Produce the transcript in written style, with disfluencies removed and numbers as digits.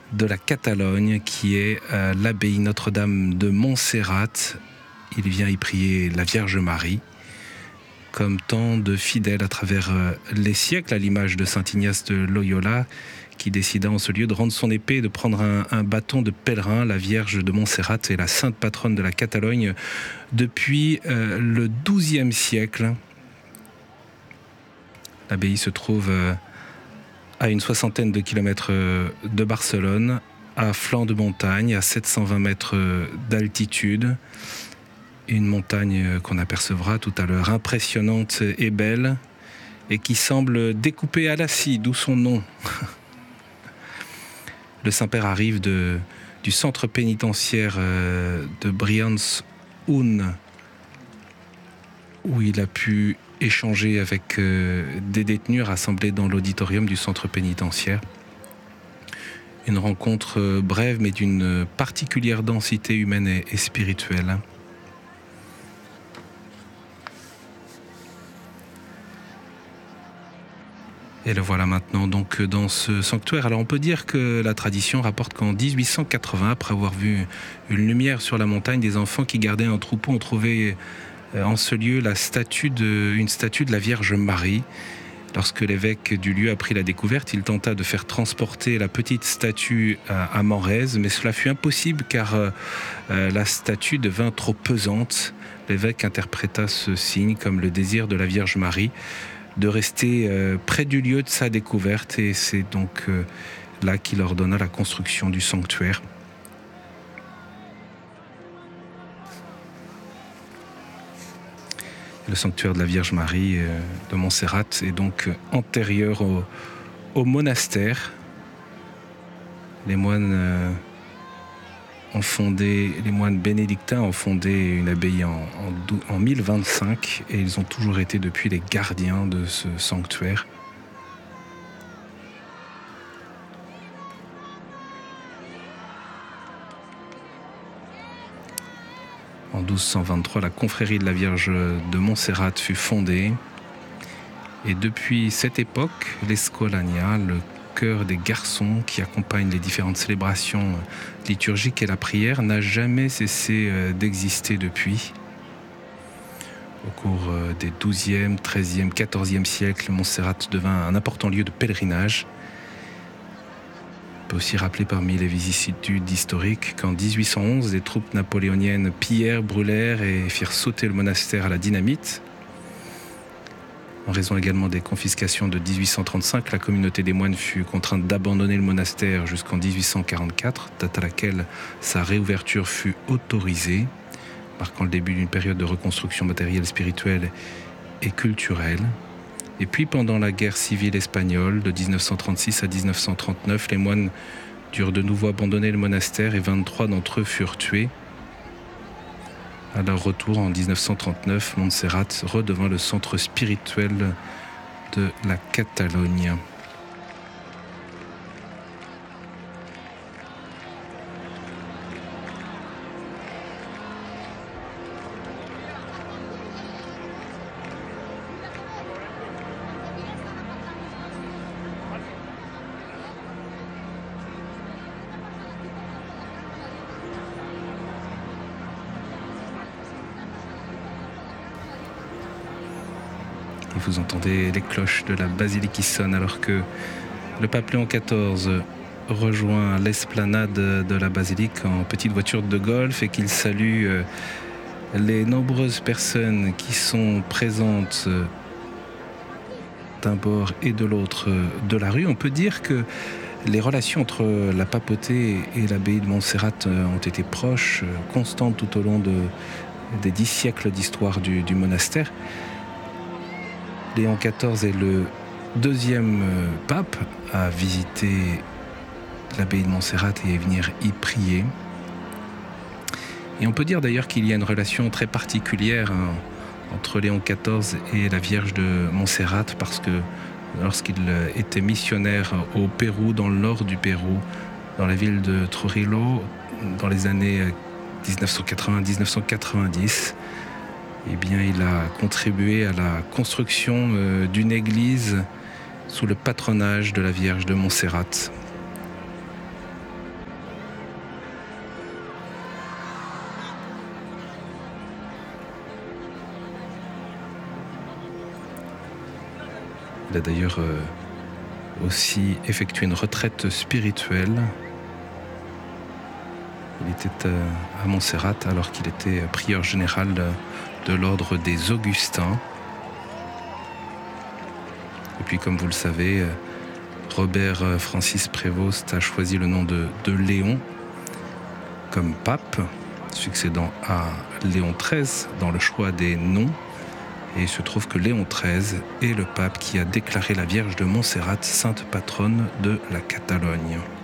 de la Catalogne, qui est l'abbaye Notre-Dame de Montserrat. Il vient y prier la Vierge Marie, comme tant de fidèles à travers les siècles, à l'image de saint Ignace de Loyola, qui décida en ce lieu de rendre son épée et de prendre un bâton de pèlerin. La Vierge de Montserrat est la sainte patronne de la Catalogne depuis le XIIe siècle. L'abbaye se trouve à une soixantaine de kilomètres de Barcelone, à flanc de montagne, à 720 mètres d'altitude. Une montagne qu'on apercevra tout à l'heure, impressionnante et belle, et qui semble découpée à la scie, d'où son nom. Le Saint-Père arrive du centre pénitentiaire de Brians-Hoon, où il a pu échanger avec des détenus rassemblés dans l'auditorium du centre pénitentiaire. Une rencontre brève, mais d'une particulière densité humaine et spirituelle. Et le voilà maintenant donc dans ce sanctuaire. Alors on peut dire que la tradition rapporte qu'en 1880, après avoir vu une lumière sur la montagne, des enfants qui gardaient un troupeau ont trouvé en ce lieu une statue de la Vierge Marie. Lorsque l'évêque du lieu apprit la découverte, il tenta de faire transporter la petite statue à Menrez, mais cela fut impossible car la statue devint trop pesante. L'évêque interpréta ce signe comme le désir de la Vierge Marie de rester près du lieu de sa découverte, et c'est donc là qu'il ordonna la construction du sanctuaire. Le sanctuaire de la Vierge Marie de Montserrat est donc antérieur au monastère. Les moines bénédictins ont fondé une abbaye en 1025 et ils ont toujours été depuis les gardiens de ce sanctuaire. En 1223, la confrérie de la Vierge de Montserrat fut fondée. Et depuis cette époque, l'Escolania, le chœur des garçons qui accompagne les différentes célébrations liturgiques et la prière, n'a jamais cessé d'exister depuis. Au cours des 12e, 13e, 14e siècles, Montserrat devint un important lieu de pèlerinage. On peut aussi rappeler parmi les vicissitudes historiques qu'en 1811, des troupes napoléoniennes pillèrent, brûlèrent et firent sauter le monastère à la dynamite. En raison également des confiscations de 1835, la communauté des moines fut contrainte d'abandonner le monastère jusqu'en 1844, date à laquelle sa réouverture fut autorisée, marquant le début d'une période de reconstruction matérielle, spirituelle et culturelle. Et puis pendant la guerre civile espagnole de 1936 à 1939, les moines durent de nouveau abandonner le monastère et 23 d'entre eux furent tués. À leur retour en 1939, Montserrat redevint le centre spirituel de la Catalogne. Vous entendez les cloches de la basilique qui sonnent alors que le pape Léon XIV rejoint l'esplanade de la basilique en petite voiture de golf et qu'il salue les nombreuses personnes qui sont présentes d'un bord et de l'autre de la rue. On peut dire que les relations entre la papauté et l'abbaye de Montserrat ont été proches, constantes tout au long des 10 siècles d'histoire du monastère. Léon XIV est le deuxième pape à visiter l'abbaye de Montserrat et à venir y prier. Et on peut dire d'ailleurs qu'il y a une relation très particulière entre Léon XIV et la Vierge de Montserrat, parce que lorsqu'il était missionnaire au Pérou, dans le nord du Pérou, dans la ville de Trujillo, dans les années 1980-1990, eh bien, il a contribué à la construction d'une église sous le patronage de la Vierge de Montserrat. Il a d'ailleurs aussi effectué une retraite spirituelle. Il était à Montserrat alors qu'il était prieur général de l'ordre des Augustins. Et puis, comme vous le savez, Robert Francis Prévost a choisi le nom de Léon comme pape, succédant à Léon XIII dans le choix des noms. Et il se trouve que Léon XIII est le pape qui a déclaré la Vierge de Montserrat sainte patronne de la Catalogne.